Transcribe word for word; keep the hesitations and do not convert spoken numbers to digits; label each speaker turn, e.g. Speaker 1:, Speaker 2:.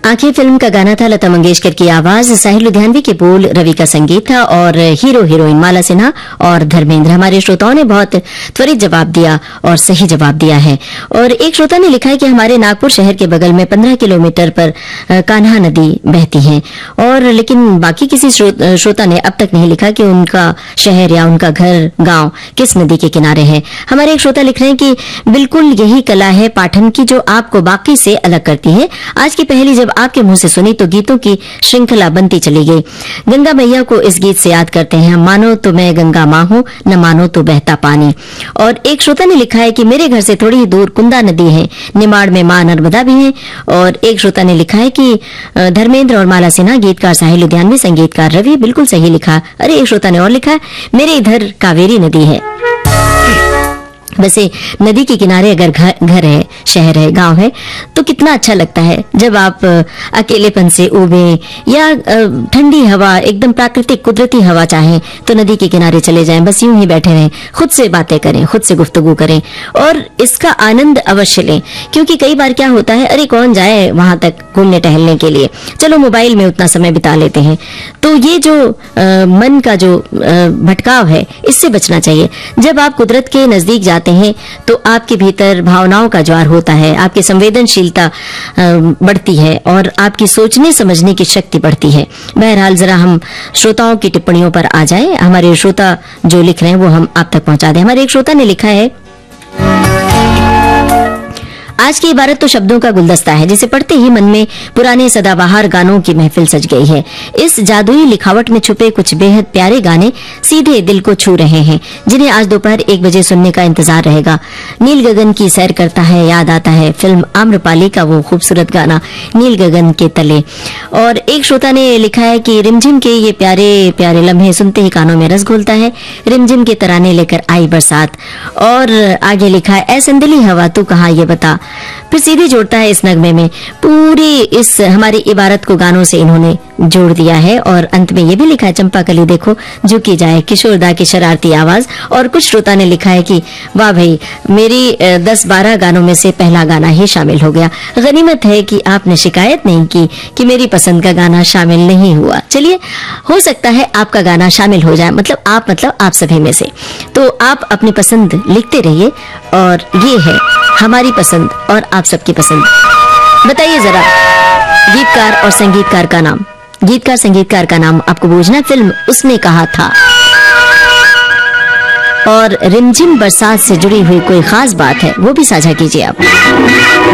Speaker 1: आंखें फिल्म का गाना था, लता मंगेशकर की आवाज, साहिल लुधियानवी के बोल, रवि का संगीत था और हीरो हीरोइन माला सिन्हा और धर्मेंद्र। हमारे श्रोताओं ने बहुत त्वरित जवाब दिया और सही जवाब दिया है। और एक श्रोता ने लिखा है कि हमारे नागपुर शहर के बगल में पंद्रह किलोमीटर पर कान्हा नदी बहती है। और लेकिन बाकी किसी श्रोता ने अब तक नहीं लिखा कि उनका शहर या उनका घर गांव किस नदी के किनारे है। हमारे एक श्रोता लिख रहे हैं कि बिल्कुल यही कला है पाठन की जो आपको बाकी से अलग करती है। आज की पहली जब आपके मुंह से सुनी तो गीतों की श्रृंखला बनती चली गई। गंगा मैया को इस गीत से याद करते हैं, मानो तो मैं गंगा मां हूं, न मानो तो बहता पानी। और एक श्रोता ने लिखा है कि मेरे घर से थोड़ी ही दूर कुंदा नदी है, निमाड़ में मां नर्मदा भी है। और एक श्रोता ने लिखा है कि धर्मेंद्र और माला सिन्हा, गीतकार साहिल लुधियानवी, संगीतकार रवि। बिल्कुल सही लिखा। अरे एक श्रोता ने और लिखा है, मेरे इधर कावेरी नदी है। वैसे नदी के किनारे अगर घर, घर है, शहर है, गांव है तो कितना अच्छा लगता है जब आप अकेलेपन से उबे या ठंडी हवा, एकदम प्राकृतिक कुदरती हवा चाहें तो नदी के किनारे चले जाएं, बस यूं ही बैठे रहें, खुद से बातें करें, खुद से गुफ्तगू करें और इसका आनंद अवश्य लें। क्योंकि कई बार क्या होता है, अरे कौन जाए वहां तक घूमने टहलने के लिए, चलो मोबाइल में उतना समय बिता लेते हैं। तो ये जो आ, मन का जो भटकाव है, इससे बचना चाहिए। जब आप कुदरत के नजदीक जाते हैं तो आपके भीतर भावनाओं का ज्वार होता है, आपकी संवेदनशीलता बढ़ती है और आपकी सोचने समझने की शक्ति बढ़ती है। बहरहाल जरा हम श्रोताओं की टिप्पणियों पर आ जाएं। हमारे श्रोता जो लिख रहे हैं वो हम आप तक पहुंचा दें। हमारे एक श्रोता ने लिखा है, आज की इबारत तो शब्दों का गुलदस्ता है जिसे पढ़ते ही मन में पुराने सदाबहार गानों की महफिल सज गई है। इस जादुई लिखावट में छुपे कुछ बेहद प्यारे गाने सीधे दिल को छू रहे हैं, जिन्हें आज दोपहर एक बजे सुनने का इंतजार रहेगा। नील गगन की सैर करता है, याद आता है फिल्म आम्रपाली का वो खूबसूरत गाना नील गगन के तले। और एक श्रोता ने लिखा है कि रिमझिम के ये प्यारे प्यारे लम्हे सुनते ही कानों में रस घोलता है, रिमझिम के तराने लेकर आई बरसात। और आगे लिखा है, ऐ संदली हवा तू कहाँ ये बता। फिर सीधे जोड़ता है इस नगमे में, पूरी इस हमारी इबारत को गानों से इन्होंने जोड़ दिया है। और अंत में ये भी लिखा है, चंपा कली देखो झुकी जाए, किशोरदा की शरारती आवाज। और कुछ श्रोता ने लिखा है कि वाह भाई, मेरी दस बारह गानों में से पहला गाना ही शामिल हो गया। गनीमत है कि आपने शिकायत नहीं की कि मेरी पसंद का गाना शामिल नहीं हुआ। चलिए, हो सकता है आपका गाना शामिल हो जाए, मतलब आप मतलब आप सभी में से। तो आप अपनी पसंद लिखते रहिए और ये है हमारी पसंद और आप सबकी पसंद। बताइए जरा गीतकार और संगीतकार का नाम, गीतकार संगीतकार का नाम आपको बूझना, फिल्म उसने कहा था और रिमझिम बरसात से जुड़ी हुई कोई खास बात है वो भी साझा कीजिए आप।